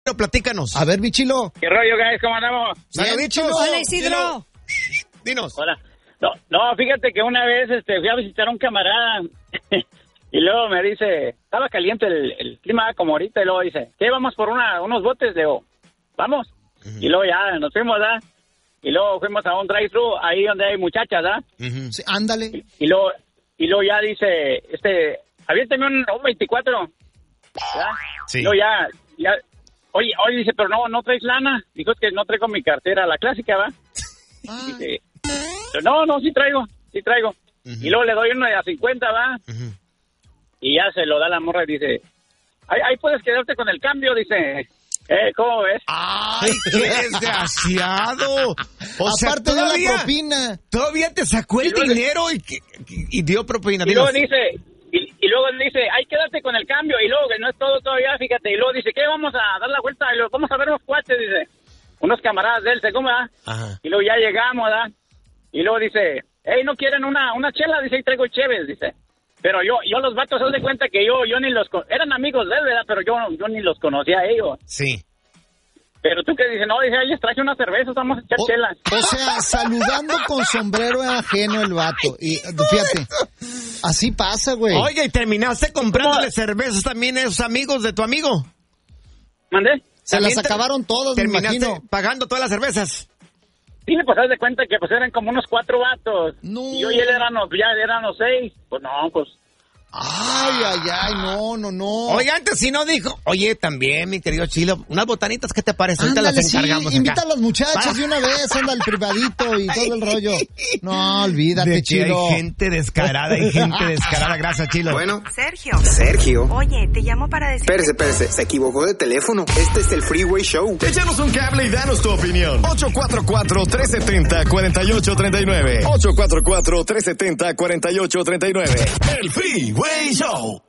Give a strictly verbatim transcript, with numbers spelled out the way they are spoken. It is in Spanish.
No, platícanos. A ver, mi Chilo. ¿Qué rollo, guys? ¿Cómo andamos? Saluditos. Hola, Isidro. Dinos. Hola. No, no, fíjate que una vez este, fui a visitar a un camarada y luego me dice, estaba caliente el, el clima como ahorita, y luego dice, ¿qué? Vamos por una, unos botes, digo, vamos. Uh-huh. Y luego ya nos fuimos, ¿verdad? Y luego fuimos a un drive-thru, ahí donde hay muchachas, ¿verdad? Uh-huh. Sí, ándale. Y, y luego y luego ya dice, este, aviéntame un, un veinticuatro, ¿verdad? Sí. Y luego ya, ya, oye, oye, dice, pero no, no traes lana. Dijo, es que no traigo mi cartera, la clásica, ¿va? Ah. Dice, no, no, sí traigo, sí traigo. Uh-huh. Y luego le doy uno de a cincuenta, ¿va? Uh-huh. Y ya se lo da la morra y dice, ahí, ahí puedes quedarte con el cambio, dice. Eh, ¿cómo ves? ¡Ay, qué desgraciado! O sea, aparte de la propina. Todavía te sacó el dinero y, y, y dio propina. Y luego dice, y, y luego dice, ay, quédate con el cambio. Y luego, que no es todo todavía, fíjate. Y luego dice, ¿qué? Vamos a dar la vuelta. Y luego, vamos a ver unos cuates, dice. Unos camaradas de él, ¿se cómo va? Ajá. Y luego ya llegamos, ¿verdad? Y luego dice, hey, ¿no quieren una, una chela? Dice, ahí traigo cheves, dice. Pero yo, yo los vatos, haz de cuenta que yo, yo ni los, eran amigos de él, ¿verdad? Pero yo, yo ni los conocía a ellos. Sí. Pero tú que dices, no, dice, ay, les traje una cerveza, vamos a echar o, chelas. O sea, saludando con sombrero ajeno el vato. Y fíjate, así pasa, güey. Oye, ¿y terminaste comprándole cervezas también a esos amigos de tu amigo? ¿Mandé? Se las acabaron todas, me imagino. ¿Terminaste pagando todas las cervezas? Sí, pues haz de cuenta que pues eran como unos cuatro vatos. No. Y yo y él éramos, ya éramos seis. Pues no, pues... Ay, ay, ay, no, no, no. Oye, antes si no dijo, oye, también, mi querido Chilo, unas botanitas, ¿qué te parece? Ahorita ándale, las encargamos. Sí, invita acá. a las muchachas ¿Para? de una vez, anda el privadito y todo el rollo. No, olvídate, de Chilo. Hay gente descarada, hay gente descarada, gracias, Chilo. Bueno. Sergio. Sergio. Oye, te llamo para decir... Espérese, espérese, se equivocó de teléfono. Este es el Freeway Show. Échanos un cable y danos tu opinión. ocho cuatro cuatro, tres siete cero, cuatro ocho tres nueve. ocho cuatro cuatro, tres siete cero, cuatro ocho tres nueve. El Freeway Show.